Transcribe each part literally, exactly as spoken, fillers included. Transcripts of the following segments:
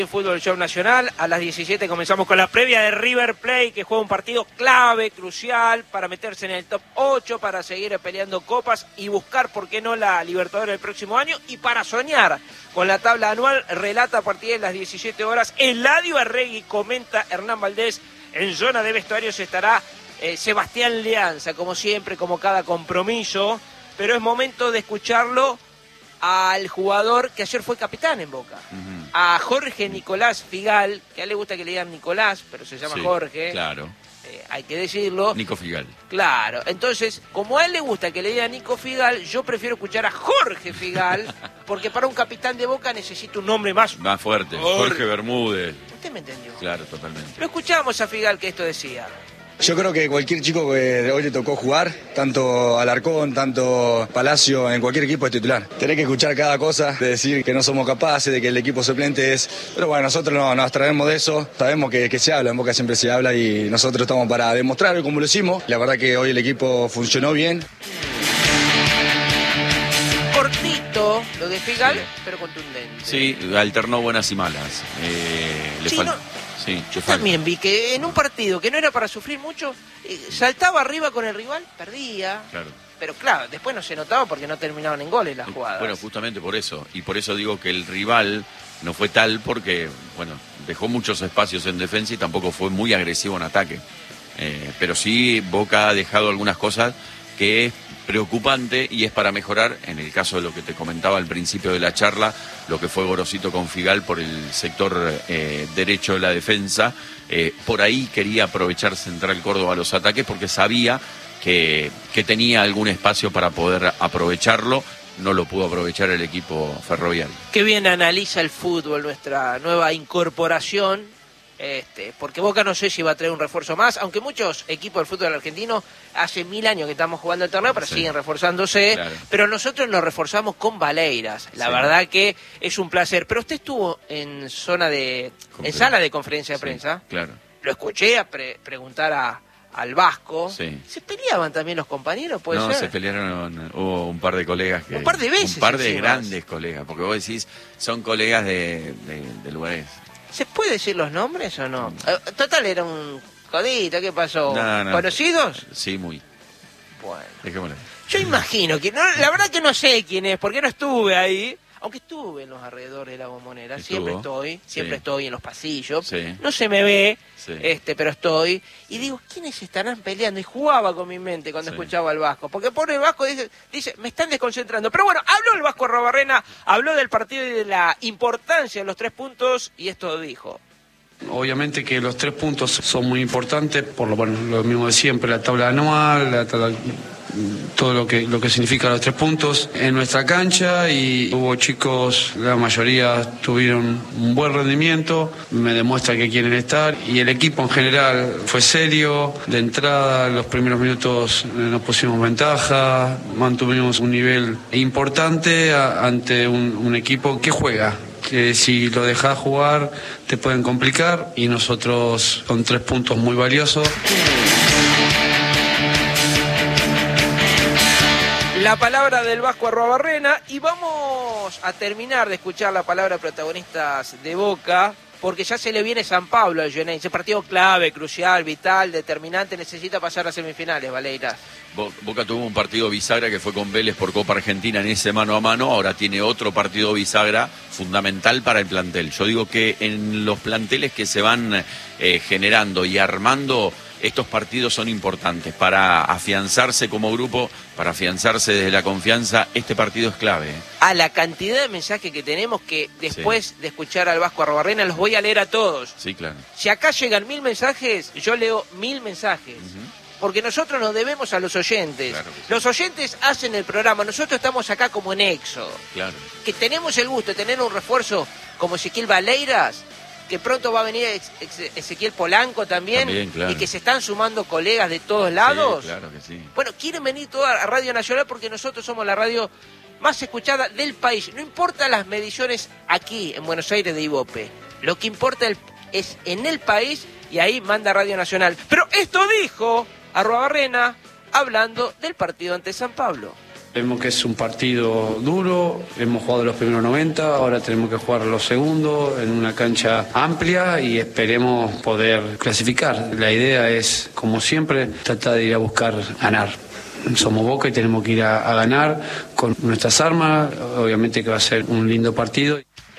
Fútbol Show Nacional, a las diecisiete comenzamos con la previa de River Plate, que juega un partido clave, crucial, para meterse en el top ocho, para seguir peleando copas y buscar, por qué no, la Libertadores del próximo año, y para soñar con la tabla anual. Relata a partir de las diecisiete horas Eladio Arregui, comenta Hernán Valdés. En zona de vestuarios estará eh, Sebastián Leanza, como siempre, como cada compromiso, pero es momento de escucharlo al jugador que ayer fue capitán en Boca, uh-huh. a Jorge Nicolás Figal, que a él le gusta que le digan Nicolás, pero se llama sí, Jorge. Claro. Eh, hay que decirlo. Nico Figal. Claro. Entonces, como a él le gusta que le digan Nico Figal, yo prefiero escuchar a Jorge Figal, porque para un capitán de Boca necesito un nombre más... Más fuerte. Jorge, Jorge Bermúdez. ¿Usted me entendió? Claro, totalmente. Lo escuchamos a Figal, que esto decía. Yo creo que cualquier chico que hoy le tocó jugar, tanto Alarcón, tanto Palacio, en cualquier equipo es titular. Tenés que escuchar cada cosa, de decir que no somos capaces, de que el equipo suplente es... Pero bueno, nosotros no, nos traemos de eso, sabemos que, que se habla, en Boca siempre se habla y nosotros estamos para demostrar como lo hicimos. La verdad que hoy el equipo funcionó bien. Cortito lo de Figal, sí. pero contundente. Sí, alternó buenas y malas. Eh, le sí, fal... no... Sí, yo también vi que en un partido que no era para sufrir mucho, eh, saltaba arriba con el rival, perdía. Claro. Pero claro, después no se notaba porque no terminaban en goles las jugadas. Bueno, justamente por eso. Y por eso digo que el rival no fue tal porque, bueno, dejó muchos espacios en defensa y tampoco fue muy agresivo en ataque. Eh, pero sí, Boca ha dejado algunas cosas que es preocupante y es para mejorar, en el caso de lo que te comentaba al principio de la charla, lo que fue Gorosito con Figal por el sector eh, derecho de la defensa. Eh, por ahí quería aprovechar Central Córdoba los ataques porque sabía que, que tenía algún espacio para poder aprovecharlo. No lo pudo aprovechar el equipo ferroviario. Qué bien analiza el fútbol nuestra nueva incorporación. Este, porque Boca no sé si va a traer un refuerzo más, aunque muchos equipos del fútbol argentino hace mil años que estamos jugando el torneo, pero sí. siguen reforzándose, claro. Pero nosotros nos reforzamos con Valeiras, la sí. verdad que es un placer. Pero usted estuvo en zona de, en sala de conferencia de sí, prensa, claro. Lo escuché a pre preguntar a, al Vasco, sí. ¿Se peleaban también los compañeros? ¿Puede no, ser? se pelearon, hubo un par de colegas que... Un par de veces. Un par de encima. grandes colegas, porque vos decís, son colegas de, de, de lugares... ¿Se puede decir los nombres o no? Total, era un codito, ¿qué pasó? No, no, ¿Conocidos? Sí, muy. Bueno. Dejémoslo. Yo imagino que, no, la verdad que no sé quién es, porque no estuve ahí, aunque estuve en los alrededores de la Bombonera, ¿Estuvo? siempre estoy, siempre sí. estoy en los pasillos, sí. no se me ve, sí. este, pero estoy, y digo, ¿quiénes estarán peleando? Y jugaba con mi mente cuando sí. escuchaba al Vasco, porque por el Vasco dice, dice, me están desconcentrando, pero bueno, habló el Vasco Arruabarrena, habló del partido y de la importancia de los tres puntos, y esto dijo. Obviamente que los tres puntos son muy importantes, por lo, bueno, lo mismo de siempre, la tabla anual, la tabla, todo lo que, lo que significa los tres puntos en nuestra cancha, y hubo chicos, la mayoría tuvieron un buen rendimiento, me demuestra que quieren estar, y el equipo en general fue serio, de entrada los primeros minutos nos pusimos ventaja, mantuvimos un nivel importante a, ante un, un equipo que juega. Que si lo dejás jugar te pueden complicar, y nosotros con tres puntos muy valiosos. La palabra del Vasco Arruabarrena, y vamos a terminar de escuchar la palabra de protagonistas de Boca, porque ya se le viene San Pablo al Geneise, partido clave, crucial, vital, determinante, necesita pasar a semifinales, Valeiras. Boca tuvo un partido bisagra que fue con Vélez por Copa Argentina en ese mano a mano, ahora tiene otro partido bisagra fundamental para el plantel. Yo digo que en los planteles que se van eh, generando y armando, estos partidos son importantes para afianzarse como grupo, para afianzarse desde la confianza. Este partido es clave. ¿eh? A la cantidad de mensajes que tenemos, que después sí. de escuchar al Vasco Arruabarrena los voy a leer a todos. Sí, claro. Si acá llegan mil mensajes, yo leo mil mensajes. Uh-huh. Porque nosotros nos debemos a los oyentes. Claro que sí. Los oyentes hacen el programa, nosotros estamos acá como nexo. Claro. Que tenemos el gusto de tener un refuerzo como Ezequiel Valeiras, que pronto va a venir Ezequiel Polanco también, también claro. Y que se están sumando colegas de todos lados. Sí, claro que sí. Bueno, quieren venir toda a Radio Nacional porque nosotros somos la radio más escuchada del país. No importa las mediciones aquí en Buenos Aires de Ibope, lo que importa es en el país, y ahí manda Radio Nacional. Pero esto dijo Arruabarrena hablando del partido ante San Pablo. Vemos que es un partido duro, hemos jugado los primeros noventa, ahora tenemos que jugar los segundos en una cancha amplia y esperemos poder clasificar. La idea es, como siempre, tratar de ir a buscar ganar. Somos Boca y tenemos que ir a, a ganar con nuestras armas, obviamente que va a ser un lindo partido.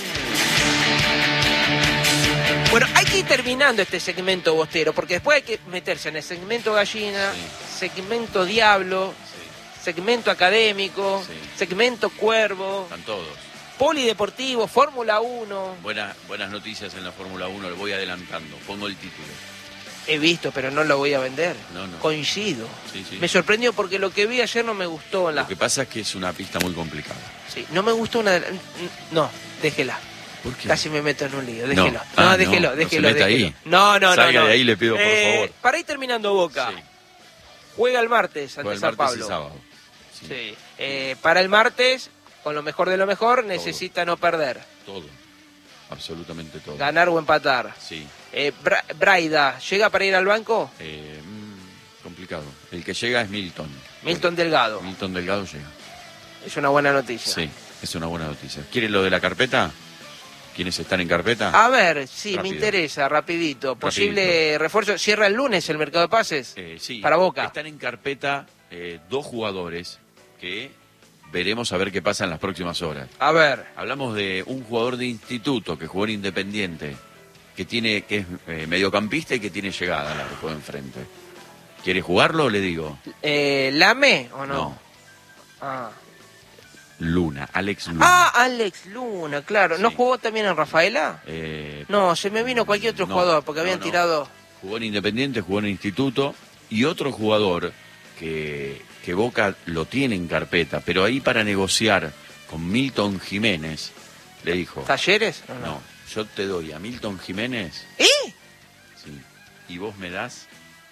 Bueno, hay que ir terminando este segmento bostero, porque después hay que meterse en el segmento gallina, sí. segmento diablo, sí. segmento académico, sí. segmento cuervo. Están todos. Polideportivo, Fórmula uno. Buena, buenas noticias en la Fórmula uno, lo voy adelantando, pongo el título. He visto, pero no lo voy a vender. No, no. Coincido. Sí, sí. Me sorprendió porque lo que vi ayer no me gustó. En la... Lo que pasa es que es una pista muy complicada. Sí, no me gustó una... No, déjela. ¿Por qué? Casi me meto en un lío, déjelo. No, ah, no déjelo, no, déjelo. No, se meta déjelo. ahí. no, no, Salga no, no. de ahí, le pido, por eh, favor. Para ir terminando Boca. Sí. Juega el martes ante Juega el San martes Pablo. y sábado. Sí. sí. Eh, para el martes, con lo mejor de lo mejor, necesita todo. no perder. Todo. Absolutamente todo. Ganar o empatar. Sí. Eh, Bra Braida, ¿llega para ir al banco? Eh, mmm, complicado. El que llega es Milton. Milton Delgado. Milton Delgado llega. Es una buena noticia. Sí, es una buena noticia. ¿Quieren lo de la carpeta? ¿Quiénes están en carpeta? A ver, sí, Rápido. me interesa, rapidito. Posible Rapidito. refuerzo. ¿Cierra el lunes el mercado de pases? Eh, sí. Para Boca. Están en carpeta eh, dos jugadores que veremos a ver qué pasa en las próximas horas. A ver. Hablamos de un jugador de instituto que jugó en Independiente, que tiene que es eh, mediocampista y que tiene llegada al arco de enfrente. ¿Quiere jugarlo? Le digo. Eh, ¿Lame o no? No. Ah. Luna, Alex Luna. Ah, Alex Luna, claro. ¿No Sí. jugó también en Rafaela? Eh, No, se me vino cualquier otro no, jugador porque no, habían no. tirado... Jugó en Independiente, jugó en Instituto y otro jugador que, que Boca lo tiene en carpeta, pero ahí para negociar con Milton Jiménez, le dijo... ¿Talleres? No, no. No, yo te doy a Milton Jiménez... ¿Eh? Sí, y vos me das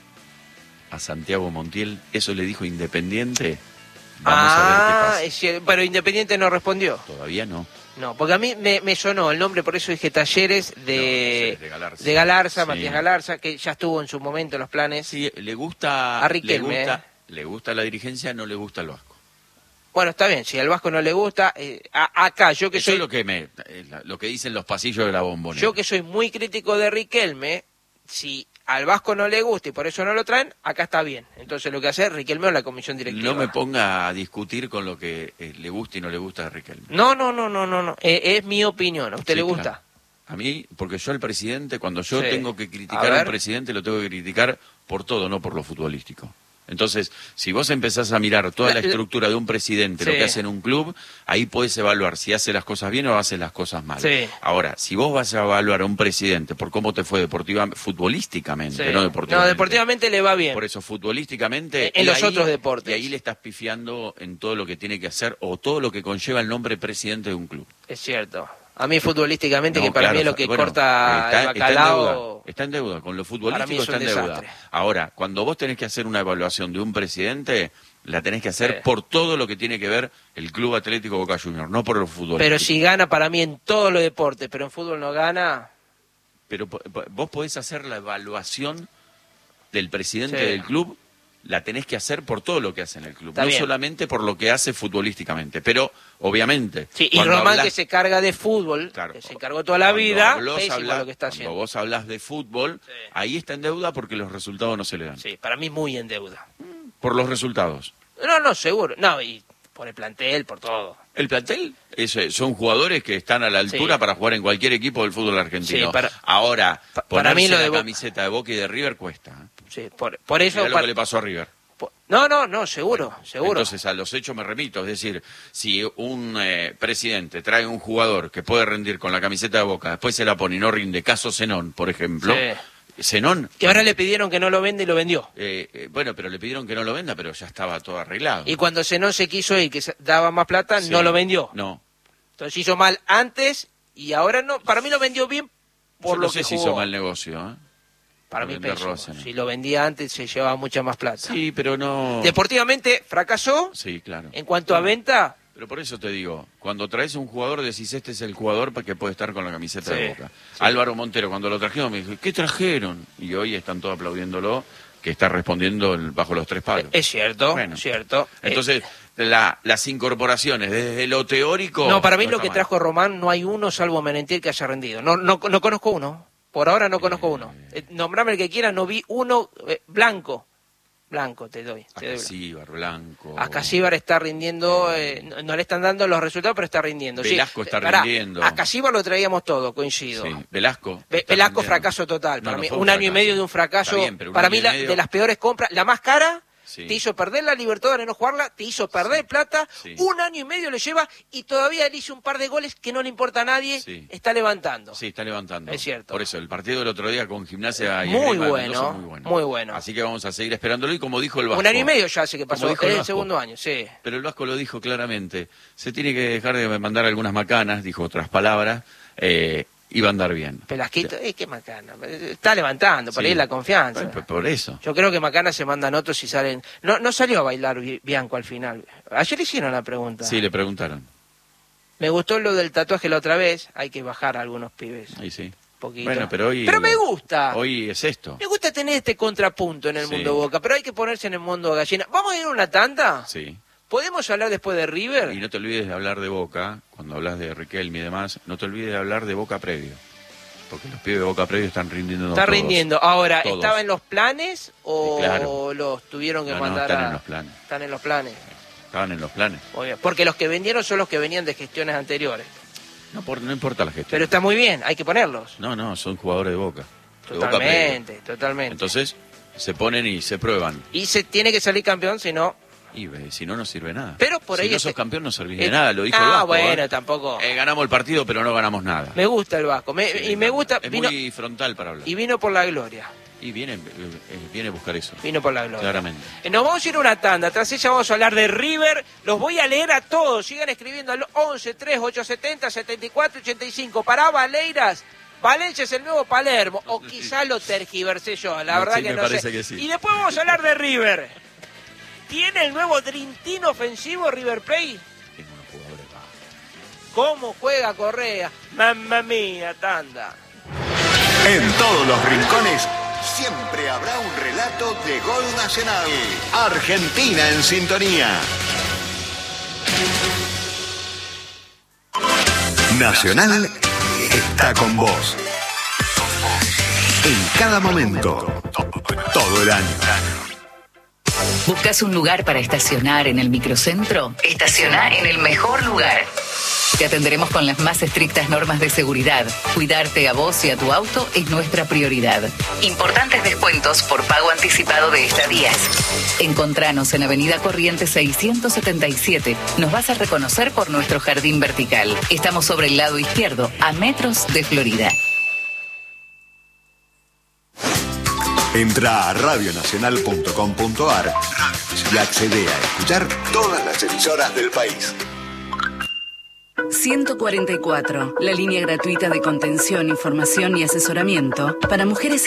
a Santiago Montiel, eso le dijo Independiente... Vamos ah, a ver qué pasa. es cierto, pero Independiente no respondió. Todavía no. No, porque a mí me, me sonó el nombre, por eso dije Talleres de, No, Talleres de Galarza, de Galarza sí. Matías Galarza, que ya estuvo en su momento en los planes. Sí, le gusta... A Riquelme, le gusta, eh. le gusta la dirigencia, no le gusta el Vasco. Bueno, está bien, si al Vasco no le gusta, eh, a, acá yo que Eso soy... es lo que, me, eh, lo que dicen los pasillos de la Bombonera. Yo que soy muy crítico de Riquelme, si al Vasco no le gusta y por eso no lo traen, acá está bien. Entonces lo que hace Riquelme o la comisión directiva. No me ponga a discutir con lo que eh, le gusta y no le gusta a Riquelme. No, no, no, no, no, no. Eh, es mi opinión. ¿A usted Sí, le gusta? claro. A mí, porque yo al presidente, cuando yo Sí. tengo que A criticar a, ver. un presidente, lo tengo que criticar por todo, no por lo futbolístico. Entonces, si vos empezás a mirar toda la, La- la- estructura de un presidente, Sí. lo que hace en un club, ahí podés evaluar si hace las cosas bien o hace las cosas mal. Sí. Ahora, si vos vas a evaluar a un presidente por cómo te fue deportivamente, futbolísticamente, Sí. no deportivamente. No, deportivamente le va bien. Por eso, futbolísticamente... En- en y los ahí- otros deportes. Y ahí le estás pifiando en todo lo que tiene que hacer o todo lo que conlleva el nombre presidente de un club. Es cierto. A mí futbolísticamente, No, que para claro, mí es lo que bueno, corta está, el está en bacalao... deuda, está en deuda, con lo Para mí futbolístico es un está en deuda. desastre. Ahora, cuando vos tenés que hacer una evaluación de un presidente, la tenés que hacer Sí. por todo lo que tiene que ver el Club Atlético Boca Juniors, no por lo futbolístico. Pero si gana para mí en todos los deportes, pero en fútbol no gana... Pero po- po- vos podés hacer la evaluación del presidente Sí. del club, la tenés que hacer por todo lo que hace en el club, Está no bien. solamente por lo que hace futbolísticamente. Pero, obviamente... Sí, y cuando Román hablas- que se carga de fútbol, Claro. que se encargó toda la Cuando vida, vos pésimo hablás- lo que está cuando haciendo. vos hablas de fútbol, Sí. ahí está en deuda porque los resultados no se le dan. Sí, para mí muy en deuda. Por los resultados. No, no, seguro. No, y por el plantel, por todo. El plantel es, eh, son jugadores que están a la altura Sí. para jugar en cualquier equipo del fútbol argentino. Sí, para- Ahora, pa- ponerse para mí lo la de Bo- camiseta de Boca y de River cuesta. ¿eh? Sí, por, por eso... Mirá lo pa- que le pasó a River. por- no, no, no, seguro, seguro. Entonces, a los hechos me remito. Es decir, si un eh, presidente trae un jugador que puede rendir con la camiseta de Boca, después se la pone y no rinde, caso Zenón, por ejemplo. Sí. Zenón... Que ahora le pidieron que no lo venda y lo vendió. eh, eh, bueno, pero le pidieron que no lo venda, pero ya estaba todo arreglado. Y cuando Zenón se quiso ir, que se- daba más plata, Sí. no lo vendió. No. Entonces hizo mal antes y ahora no. Para mí lo vendió bien por Yo lo no sé que si jugó. hizo mal negocio, ¿eh? Para por mí vender pésimo. Rosen. Si lo vendía antes se llevaba mucha más plata. Sí, pero no... Deportivamente fracasó. Sí, claro. En cuanto a venta, Pero por eso te digo, cuando traes un jugador decís, este es el jugador para que puede estar con la camiseta Sí, de Boca. sí. Álvaro Montero, cuando lo trajeron, me dijo, ¿qué trajeron? Y hoy están todos aplaudiéndolo, que está respondiendo el- bajo los tres palos. es cierto, Bueno. es cierto. Entonces, la, las incorporaciones desde lo teórico... No, para mí no lo que mal. trajo Román, no hay uno salvo Merentiel que haya rendido. No, no, no conozco uno. Por ahora no conozco uno. Eh, nombrame el que quiera, no vi uno eh, blanco. Blanco, te doy. Te doy Acasíbar, Blanco... Acasíbar está rindiendo, eh, no, no le están dando los resultados, pero está rindiendo. Velasco sí, está pará, rindiendo. Acasíbar lo traíamos todo, coincido. Sí, Velasco. Ve, Velasco fracaso total. No, para no mí, fue un, un año y fracaso. medio de un fracaso. Está bien, pero un para año mí, y la, medio- de las peores compras, la más cara... Sí. Te hizo perder la Libertadores, no jugarla, te hizo perder plata, Sí. un año y medio le lleva y todavía él hizo un par de goles que no le importa a nadie, Sí. está levantando. Sí, está levantando. Es cierto. Por eso, el partido del otro día con Gimnasia y Muy Esgrima de bueno, Mendoza, muy bueno. muy bueno. Así que vamos a seguir esperándolo y como dijo el Vasco... Un año y medio ya hace que pasó, como dijo es el Vasco, segundo año, sí. Pero el Vasco lo dijo claramente, se tiene que dejar de mandar algunas macanas, dijo otras palabras, eh, y va a andar bien. Pelasquito, eh, qué macana, está levantando, por Sí. ahí la confianza. Por, por eso. Yo creo que Macana se mandan otros y salen... No, no salió a bailar Bi- Bianco al final. Ayer hicieron la pregunta. Sí, le preguntaron. Me gustó lo del tatuaje la otra vez, hay que bajar a algunos pibes. Ahí sí. Poquito. Bueno, pero hoy... Pero me gusta. Hoy es esto. Me gusta tener este contrapunto en el Sí. mundo Boca, pero hay que ponerse en el mundo gallina. ¿Vamos a ir a una tanda? Sí. ¿Podemos hablar después de River? Y no te olvides de hablar de Boca, cuando hablas de Riquelme y demás, no te olvides de hablar de Boca previo. Porque los pibes de Boca previo están rindiendo. Está todos. rindiendo. Ahora, Todos. ¿estaba en los planes o Sí, claro. los tuvieron que No, no, mandar están a... en los planes. Están en los planes. Estaban en los planes. Muy bien. Porque los que vendieron son los que venían de gestiones anteriores. No, por, no importa la gestión. Pero está muy bien, hay que ponerlos. No, no, son jugadores de Boca. De Boca Totalmente, previo. totalmente. Entonces, se ponen y se prueban. Y se tiene que salir campeón, si no... Y ve, si no, no sirve nada. Pero por si ahí no este- sos campeón, no servís eh, de nada, lo dijo ah, el Vasco. bueno, ¿eh? tampoco. Eh, ganamos el partido, pero no ganamos nada. Me gusta el Vasco. Me- Sí, y me no, gusta... Es Vino, muy frontal para hablar. y vino por la gloria. Y viene, eh, viene a buscar eso. Vino por la gloria. Claramente. Eh, Nos vamos a ir a una tanda. Tras ella vamos a hablar de River. Los voy a leer a todos. Sigan escribiendo al once, tres, ocho setenta, setenta y cuatro ochenta y cinco. Para Valeiras, Valencia es el nuevo Palermo. O quizá lo tergiversé yo. La No, verdad sí, que me no parece sé. que sí. Y después vamos a hablar de River. ¿Tiene el nuevo Dream Team ofensivo River Plate? Tiene unos jugadores bárbaros. ¿Cómo juega Correa? Mamma mía, tanda. En todos los rincones siempre habrá un relato de gol nacional. Argentina en sintonía. Nacional está con vos. En cada momento, todo el año. ¿Buscas un lugar para estacionar en el microcentro? Estaciona en el mejor lugar. Te atenderemos con las más estrictas normas de seguridad. Cuidarte a vos y a tu auto es nuestra prioridad. Importantes descuentos por pago anticipado de estadías. Encontranos en Avenida Corrientes seiscientos setenta y siete. Nos vas a reconocer por nuestro jardín vertical. Estamos sobre el lado izquierdo, a metros de Florida. Entra a radio nacional punto com punto ar y accede a escuchar todas las emisoras del país. ciento cuarenta y cuatro, la línea gratuita de contención, información y asesoramiento para mujeres